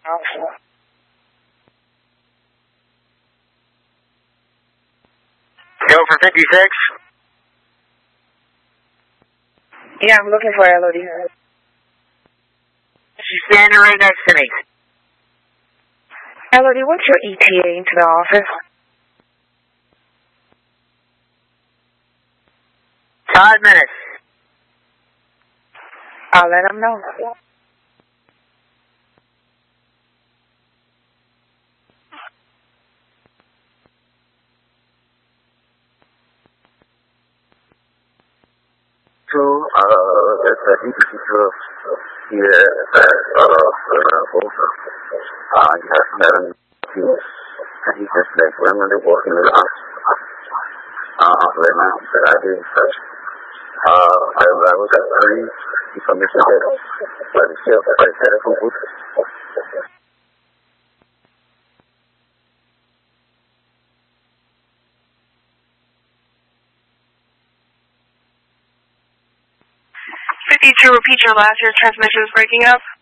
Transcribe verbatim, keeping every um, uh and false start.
Go for fifty-six. Yeah, I'm looking for Elodie. She's standing right next to me. Elodie, what's your E T A into the office? Five minutes. I'll let him know. So, uh, that's I think this is uh, here, uh, uh, both, uh, you have seven teams, and he just like, when they're working with us, uh, right now, that I did first, uh, I, I was at very information data, but it's still, I said it from good. fifty-two, repeat your last, your transmission is breaking up.